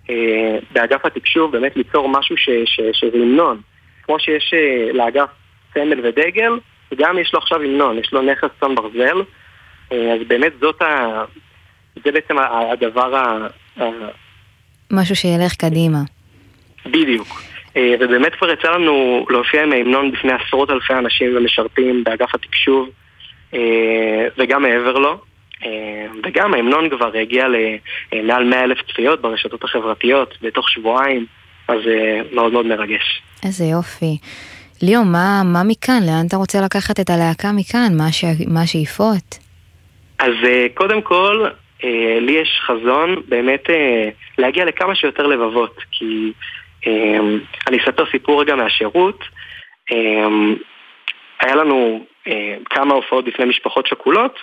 באגף התקשוב באמת ליצור משהו שזה המנון. כמו שיש לאגף סמל ודגל, וגם יש לו עכשיו המנון, יש לו נכס צאן ברזל, אז באמת זה בעצם הדבר משהו שילך קדימה. בדיוק. ובאמת כבר יצא לנו להופיע עם ההמנון בפני עשרות אלפי אנשים ומשרתים באגף התקשוב, וגם מעבר לו. וגם ההמנון כבר הגיע למעל 100,000 צפיות ברשתות החברתיות בתוך שבועיים, אז מאוד מאוד מרגש. איזה יופי. ליאו, מה מכאן? לאן אתה רוצה לקחת את הלהקה מכאן? מה השאיפות? אז קודם כל, לי יש חזון באמת להגיע לכמה שיותר לבבות, כי אני אספר סיפור רגע מהשירות. היה לנו כמה הופעות בפני משפחות שכולות,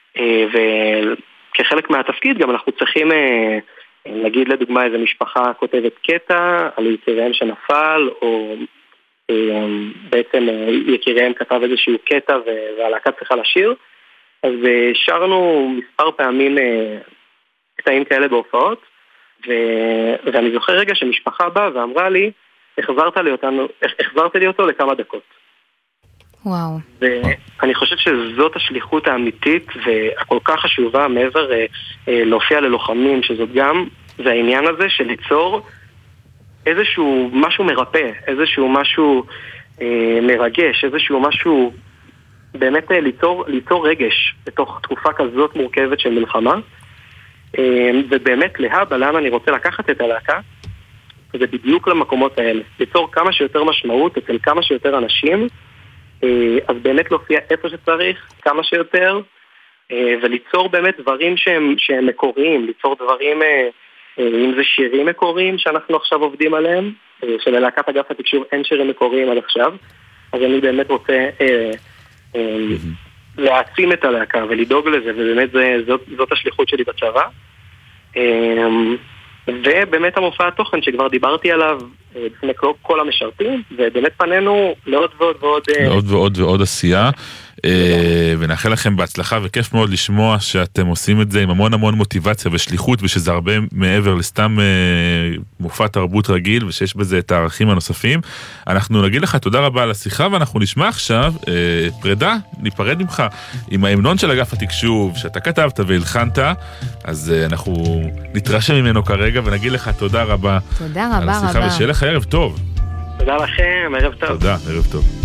וכחלק מהתפקיד גם אנחנו צריכים נגיד לדוגמה איזה משפחה כותבת קטע על יקיריהם שנפל, או בעצם יקיריהם כתב איזשהו קטע והלהקה צריכה לשיר, אז שרנו מספר פעמים קטעים כאלה בהופעות, ואני זוכר רגע שמשפחה באה ואמרה לי, החזרת לי אותו לכמה דקות. וואו. ואני חושב שזאת השליחות האמיתית והכל כך חשובה מעבר להופיע ללוחמים, שזאת גם, זה העניין הזה של ליצור איזשהו משהו מרפא, איזשהו משהו מרגש, איזשהו משהו באמת ליצור רגש בתוך תקופה כזאת מורכבת של מלחמה. ובאמת להבא, לאן אני רוצה לקחת את הלהקה, זה בדיוק למקומות האלה, ליצור כמה שיותר משמעות אצל כמה שיותר אנשים, אז באמת להופיע איפה שצריך, כמה שיותר, וליצור באמת דברים שהם מקוריים, ליצור דברים, אם זה שירים מקוריים שאנחנו עכשיו עובדים עליהם, שללהקת אגף התקשוב אין שירים מקוריים עד עכשיו, אז אני באמת רוצה להעצים את הלהקה ולדאוג לזה, ובאמת זאת השליחות שלי בצבא. ובאמת המופע התוכן שכבר דיברתי עליו לפני כל המשרתים, ובאמת פנינו לעוד ועוד עשייה, ונאחל לכם בהצלחה, וכיף מאוד לשמוע שאתם עושים את זה עם המון המון מוטיבציה ושליחות, ושזה הרבה מעבר לסתם מופע תרבות רגיל, ושיש בזה את הערכים הנוספים. אנחנו נגיד לך תודה רבה על השיחה, ואנחנו נשמע עכשיו פרידה, ניפרד ממך עם ההמנון של אגף התקשוב שאתה כתבת והלחנת, אז אנחנו נתרשם ממנו כרגע ונגיד לך תודה רבה. תודה רבה על השיחה, ושיהיה לך ערב טוב. תודה לכם, ערב טוב. תודה, ערב טוב.